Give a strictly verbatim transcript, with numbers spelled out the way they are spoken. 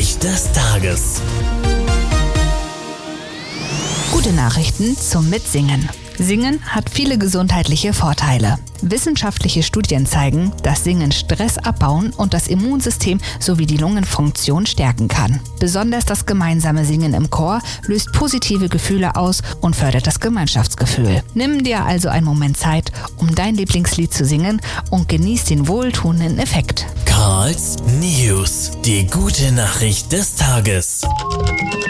Nachricht des Tages. Gute Nachrichten zum Mitsingen. Singen hat viele gesundheitliche Vorteile. Wissenschaftliche Studien zeigen, dass Singen Stress abbauen und das Immunsystem sowie die Lungenfunktion stärken kann. Besonders das gemeinsame Singen im Chor löst positive Gefühle aus und fördert das Gemeinschaftsgefühl. Nimm dir also einen Moment Zeit, um dein Lieblingslied zu singen und genieß den wohltuenden Effekt. Karls News. Die gute Nachricht des Tages.